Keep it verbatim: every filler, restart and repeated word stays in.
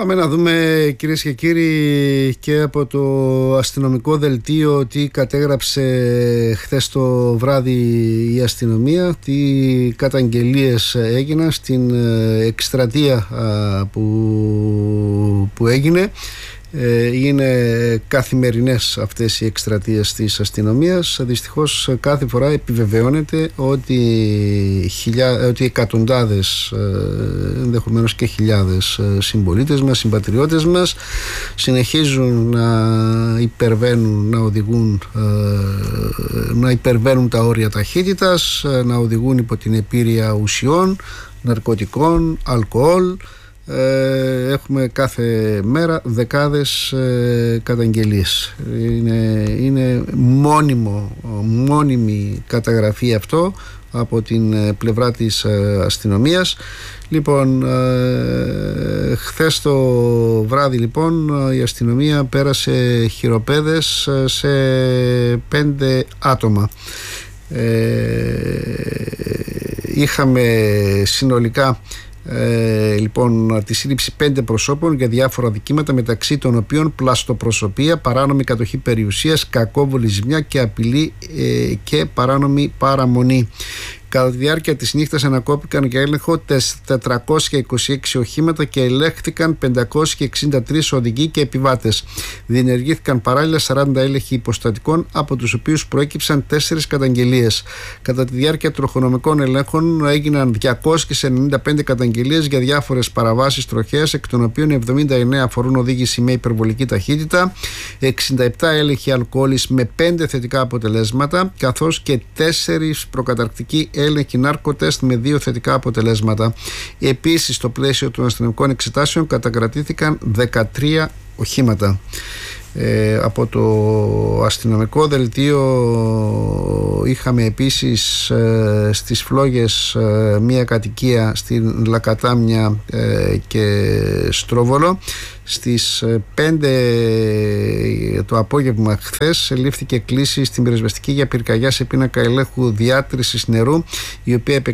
Πάμε να δούμε, κυρίες και κύριοι, και από το αστυνομικό δελτίο τι κατέγραψε χθες το βράδυ η αστυνομία, τι καταγγελίες έγιναν στην εκστρατεία που, που έγινε. Είναι καθημερινές αυτές οι εκστρατείες της αστυνομίας. Δυστυχώς κάθε φορά επιβεβαιώνεται ότι, χιλιά, ότι εκατοντάδες, ενδεχομένως και χιλιάδες συμπολίτες μας, συμπατριώτες μας συνεχίζουν να υπερβαίνουν, να οδηγούν, να υπερβαίνουν τα όρια ταχύτητας, να οδηγούν υπό την επίρρεια ουσιών, ναρκωτικών, αλκοόλ. Έχουμε κάθε μέρα δεκάδες ε, καταγγελίες. Είναι, είναι μόνιμο, μόνιμη καταγραφή αυτό από την πλευρά της ε, αστυνομίας. Λοιπόν, ε, χθες το βράδυ λοιπόν η αστυνομία πέρασε χειροπέδες σε πέντε άτομα. Ε, είχαμε συνολικά Ε, λοιπόν τη σύλληψη πέντε προσώπων για διάφορα δικήματα, μεταξύ των οποίων πλαστοπροσωπία, παράνομη κατοχή περιουσίας, κακόβολη ζημιά και απειλή ε, και παράνομη παραμονή. Κατά τη διάρκεια της νύχτας ανακόπηκαν για έλεγχο τετρακόσια είκοσι έξι οχήματα και ελέγχθηκαν πεντακόσιοι εξήντα τρεις οδηγοί και επιβάτες. Διενεργήθηκαν παράλληλα σαράντα έλεγχοι υποστατικών, από τους οποίους προέκυψαν τέσσερις καταγγελίες. Κατά τη διάρκεια τροχονομικών ελέγχων έγιναν διακόσιες ενενήντα πέντε καταγγελίες για διάφορες παραβάσεις τροχέας, εκ των οποίων εβδομήντα εννέα αφορούν οδήγηση με υπερβολική ταχύτητα, εξήντα επτά έλεγχοι αλκοόλης με πέντε θετικά αποτελέσματα, καθώς και τέσσερις προκαταρκτικοί έλεγχοι νάρκοτεστ με δύο θετικά αποτελέσματα. Επίσης, στο πλαίσιο των αστυνομικών εξετάσεων κατακρατήθηκαν δεκατρία οχήματα. Ε, από το αστυνομικό δελτίο είχαμε επίσης ε, στις Φλόγες ε, μια κατοικία στην Λακατάμια ε, και Στρόβολο. Στις πέντε το απόγευμα χθες λήφθηκε κλήση στην πυροσβεστική για πυρκαγιά σε πίνακα ελέγχου διάτρησης νερού, η οποία